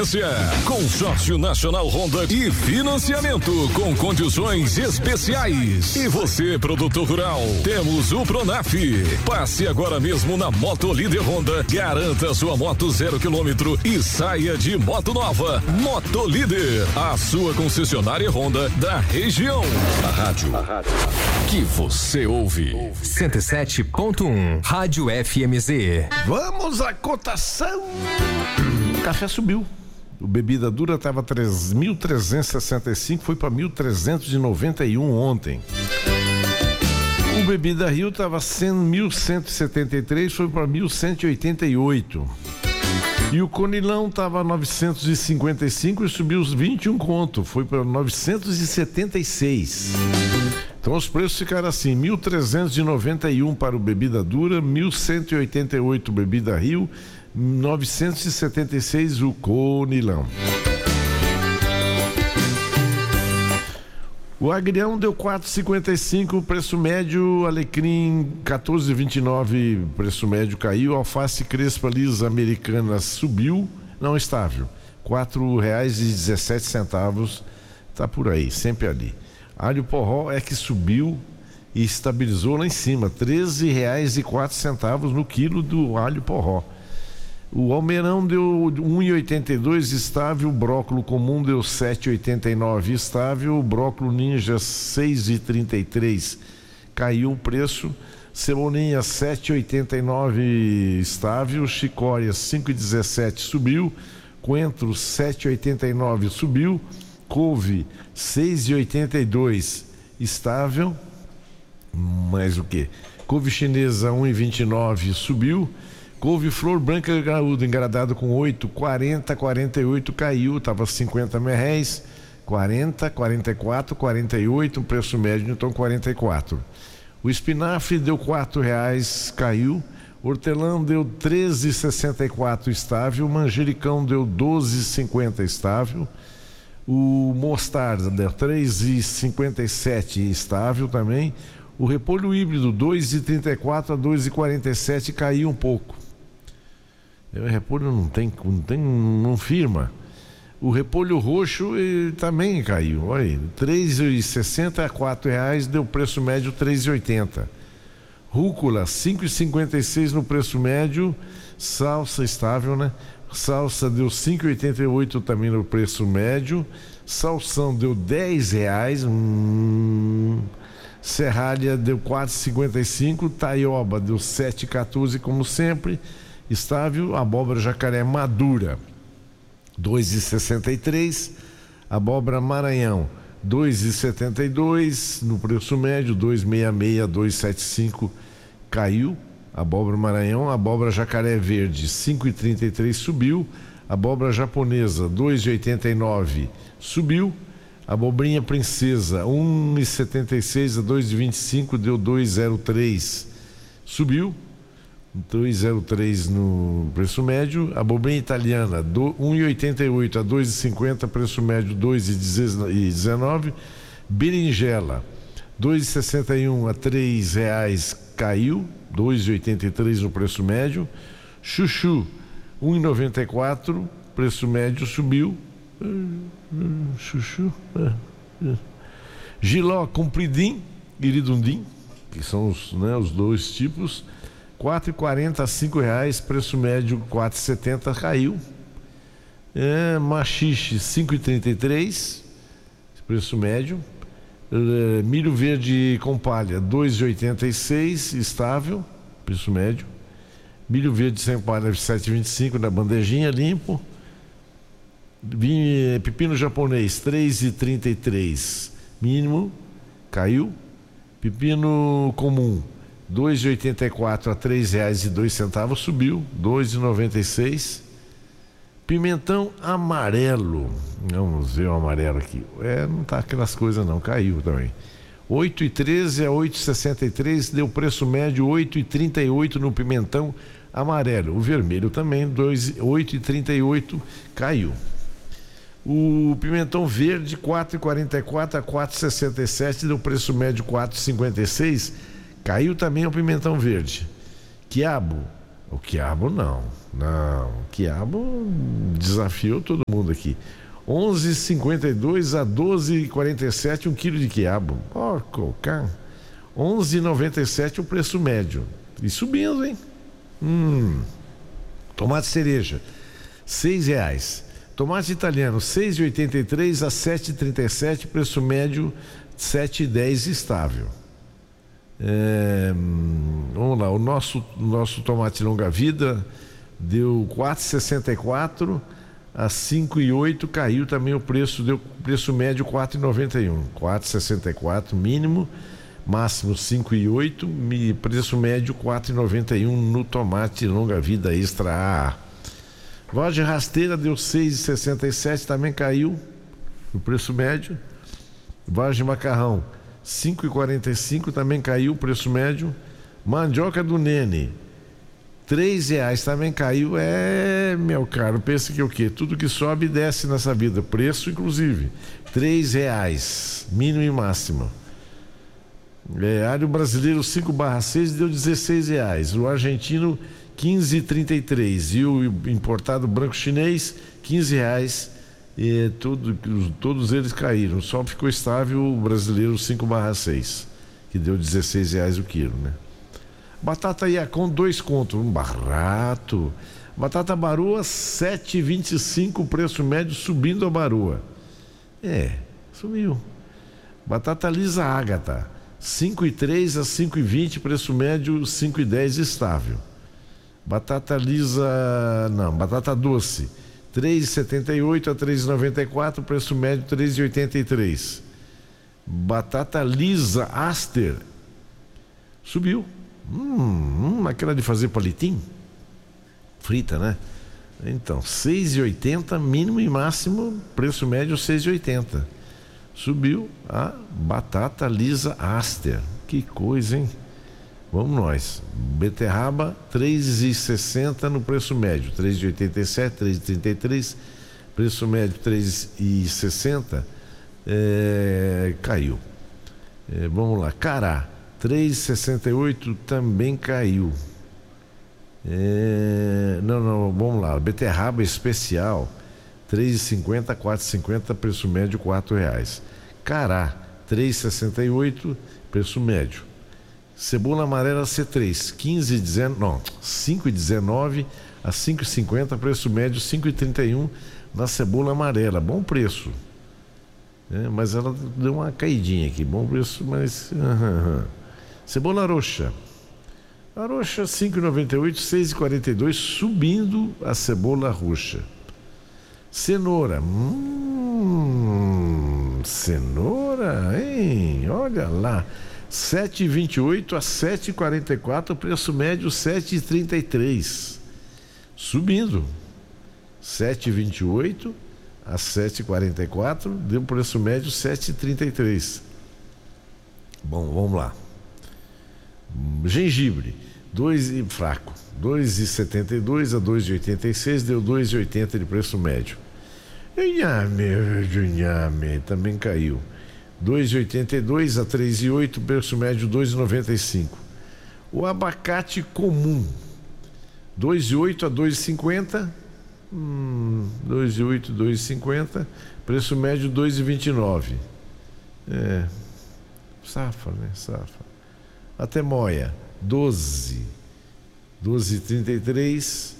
experiência. Consórcio Nacional Honda e financiamento com condições especiais. E você, produtor rural, temos o Pronaf. Passe agora mesmo na Moto Líder Honda, garanta sua moto 0 km e saia de moto nova. Moto Líder, a sua concessionária Honda da região. A rádio que você ouve. 107.1 Rádio FMZ. Vamos à cotação. O café subiu. O bebida dura estava 3.365, foi para 1.391 ontem. O bebida Rio estava 1.173, foi para 1.188. E o Conilão estava 955 e subiu os 21 conto, foi para 976. Então os preços ficaram assim: 1.391 para o bebida dura, 1.188 bebida Rio, 976 o Conilão. O agrião deu 4,55, preço médio, alecrim 14,29, preço médio caiu, alface crespa lisa americana subiu, não estável, R$4,17, tá por aí, sempre ali. Alho porró é que subiu e estabilizou lá em cima, R$13,04 no quilo do alho porró. O almeirão deu 1,82 estável, o brócolo comum deu 7,89 estável, o brócolo ninja 6,33 caiu o preço, cebolinha 7,89 estável, chicória 5,17 subiu, coentro 7,89 subiu, couve 6,82 estável, mais o que? Couve chinesa 1,29 subiu. Couve-flor branca graúdo, engradado com 8, 40, 48, caiu, estava 50 merréis, 40, 44, 48, um preço médio, então 44. O espinafre deu R$4, caiu. Hortelã deu 13,64 estável, manjericão deu 12,50 estável. O mostarda deu 3,57 estável também. O repolho híbrido 2,34 a 2,47 caiu um pouco. O repolho não firma. O repolho roxo também caiu. Olha aí, 3,60 a R$4, deu preço médio 3,80. Rúcula 5,56 no preço médio. Salsa estável, né? Salsa deu 5,88 também no preço médio. Salsão deu R$10. Serralha deu 4,55. Taioba deu 7,14 como sempre. Estável. Abóbora jacaré madura 2,63. Abóbora Maranhão 2,72 no preço médio, 2,66, 2,75 caiu. Abóbora Maranhão. Abóbora jacaré verde 5,33 subiu. Abóbora japonesa 2,89 subiu. Abobrinha princesa 1,76 a 2,25 deu 2,03 subiu. 2,03 no preço médio. Abobrinha italiana 1,88 a 2,50 preço médio 2,19. Berinjela 2,61 a R$3 caiu, 2,83 no preço médio. Chuchu 1,94 preço médio subiu. Chuchu Giló compridim iridundim, que são os dois tipos, R$4,40 a R$5, preço médio R$4,70 caiu. Machixe 5,33 preço médio. Milho verde com palha 2,86 estável, preço médio. Milho verde sem palha 7,25 na bandejinha limpo. Pepino japonês 3,33 mínimo caiu. Pepino comum 2,84 a R$3,02 subiu, 2,96. Pimentão amarelo, vamos ver o amarelo aqui, não tá aquelas coisas não, caiu também, 8,13 a 8,63, deu preço médio 8,38 no pimentão amarelo. O vermelho também 8,38 caiu. O pimentão verde 4,44 a 4,67, deu preço médio 4,56, caiu também o pimentão verde. Quiabo O quiabo não. Não, o quiabo desafiou todo mundo aqui. 11,52 a 12,47 um quilo de quiabo. Ó, cocar. 11,97 o preço médio. E subindo, hein? Tomate cereja, R$6. Tomate italiano, 6,83 a 7,37, preço médio 7,10 estável. Vamos lá, o nosso tomate longa-vida deu 4,64 a 5,8, caiu também o preço, deu preço médio 4,91. 4,64 mínimo, máximo 5,8, preço médio 4,91 no tomate longa-vida extra A. Vagem rasteira deu 6,67, também caiu o preço médio. Vagem macarrão 5,45, também caiu o preço médio. Mandioca do Nene R$3, também caiu. Meu caro, pensa que o quê? Tudo que sobe e desce nessa vida, preço inclusive. R$3 mínimo e máximo. Alho brasileiro 5/6 deu R$16. O argentino 15,33 e o importado branco chinês R$15. E todos eles caíram. Só ficou estável o brasileiro 5/6, que deu R$16 o quilo, né? Batata Iacom 2 conto, barato. Batata baroa 7,25, preço médio subindo a baroa. Subiu. Batata lisa Ágata 5,3 a 5,20, preço médio 5,10 estável. Batata doce 3,78 a 3,94, preço médio 3,83. Batata lisa Aster subiu. Aquela de fazer palitinho frita, né? Então 6,80 mínimo e máximo, preço médio 6,80. Subiu a batata lisa Aster. Que coisa, hein? Vamos nós. Beterraba 3,60 no preço médio, 3,87, 3,33, preço médio 3,60, caiu. Vamos lá, cará 3,68 também caiu. Vamos lá, beterraba especial 3,50, 4,50, preço médio R$4. Cará 3,68, preço médio. Cebola amarela C3 5,19 a 5,50, preço médio 5,31 na cebola amarela, bom preço, mas ela deu uma caidinha aqui, bom preço, mas cebola roxa 5,98, 6,42, subindo a cebola roxa. Cenoura, cenoura, hein? Olha lá, 7,28 a 7,44, preço médio 7,33, subindo. 7,28 a 7,44, deu preço médio 7,33. Bom, vamos lá. Gengibre, 2,72 a 2,86, deu 2,80 de preço médio. Inhame também caiu. 2,82 a 3,8, preço médio 2,95. O abacate comum 2,8 a 2,50, 2,8, 2,50, preço médio 2,29. Safra, né? Safra. Até moia 12,33,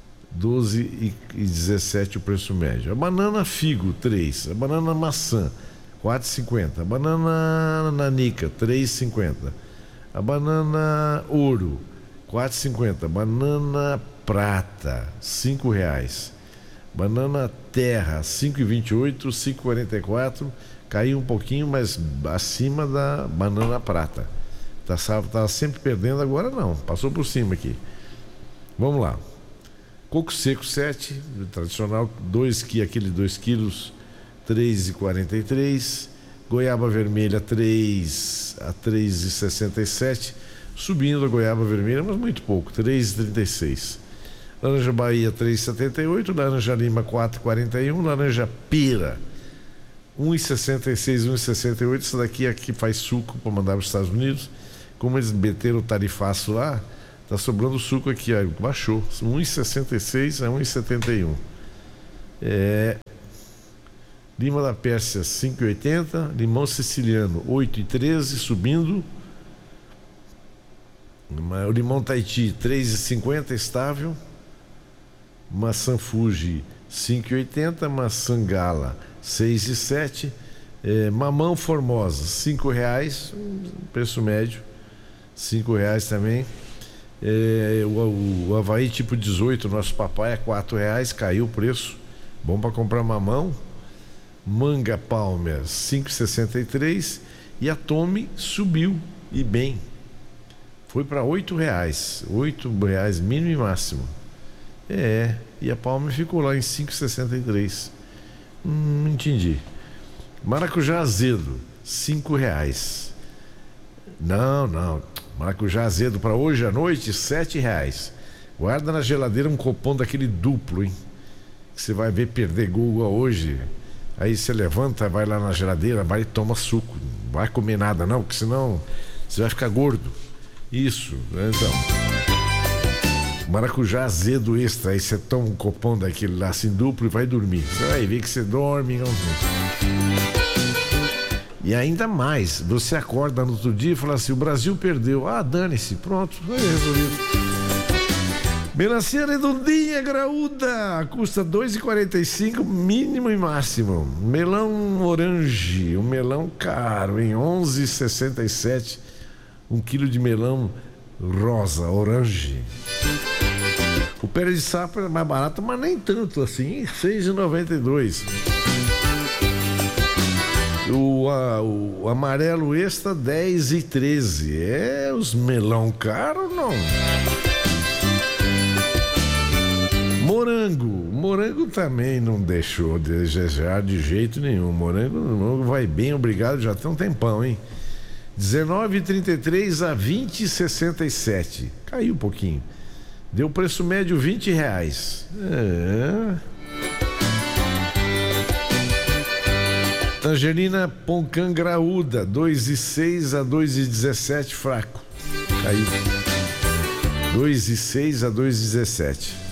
12,17 o preço médio. A banana figo 3, a banana maçã 4,50, a banana nanica 3,50, a banana ouro 4,50, banana prata R$5, banana terra 5,28, 5,44, caiu um pouquinho, mas acima da banana prata. Tá sempre perdendo, agora não, passou por cima aqui. Vamos lá. Coco seco 7, tradicional, aquele 2 quilos, 3,43. Goiaba vermelha 3 a 3,67, subindo a goiaba vermelha, mas muito pouco, 3,36. Laranja Bahia 3,78, laranja lima 4,41, laranja pera 1,66, 1,68. Essa daqui é a que faz suco para mandar para os Estados Unidos. Como eles meteram o tarifaço lá, Tá sobrando suco aqui, ó, baixou, 1,66 a 1,71. Lima da Pérsia 5,80, limão siciliano 8,13, subindo. O limão Tahiti 3,50, estável. Maçã Fuji 5,80, maçã Gala 6,07, mamão Formosa R$5, preço médio, R$5 também. O Havaí tipo 18, nosso papai, é R$4, caiu o preço, bom para comprar mamão. Manga Palmer 5,63 e a Tome subiu e bem, foi para R$8, R$8 mínimo e máximo. E a Palmer ficou lá em 5,63. Não entendi. Maracujá azedo R$5. Não, maracujá azedo para hoje à noite R$7. Guarda na geladeira um copão daquele duplo, hein? Que você vai ver perder gol hoje. Aí você levanta, vai lá na geladeira, vai e toma suco. Não vai comer nada não, porque senão você vai ficar gordo. Isso, então. Maracujá azedo extra, aí você toma um copão daquele lá assim duplo e vai dormir. Você vai ver que você dorme. E ainda mais, você acorda no outro dia e fala assim: o Brasil perdeu. Dane-se, pronto, foi resolvido. Melancia redondinha, graúda, custa R$2,45, mínimo e máximo. Melão orange, um melão caro, em R$11,67. 1 quilo de melão rosa, orange. O pé de sapo é mais barato, mas nem tanto assim, R$6,92. O amarelo extra, R$10,13. Os melão caro, não. Morango também não deixou de desejar de jeito nenhum. Morango vai bem, obrigado, já tem um tempão, hein? R$19,33 a R$20,67. Caiu um pouquinho. Deu preço médio R$20. Tangerina Poncan graúda, R$2,06 a R$2,17, fraco. Caiu. R$2,06 a R$2,17.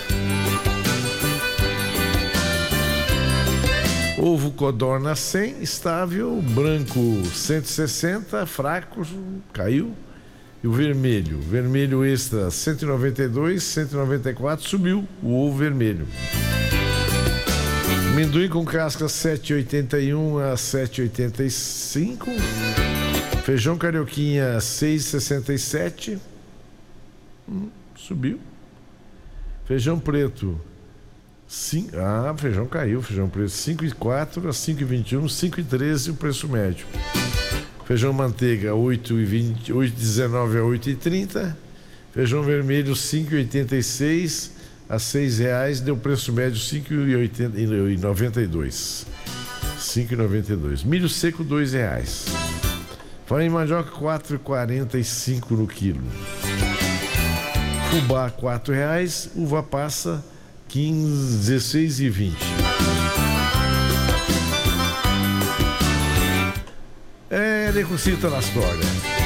Ovo codorna 100, estável. Branco 160, fraco, caiu. E o vermelho extra 192, 194, subiu o ovo vermelho. Amendoim com casca 7,81 a 7,85. Feijão carioquinha 6,67, subiu. Feijão preto feijão caiu, feijão preto 5,04 a 5,21, 5,13 o preço médio. Feijão manteiga 8,20, 8,19 a 8,30. Feijão vermelho 5,86 a R$6, deu preço médio 5,92. 5,92. Milho seco R$2. Farinha de mandioca 4,45 no quilo. Fubá R$4, uva passa 16,20. Recusita na história.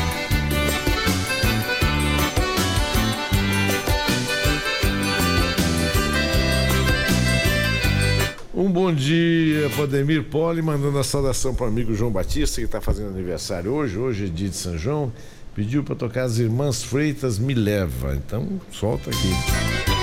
Um bom dia para Ademir Poli, mandando a saudação para o amigo João Batista, que está fazendo aniversário hoje. Hoje é dia de São João. Pediu para tocar As Irmãs Freitas Me Leva. Então, solta aqui.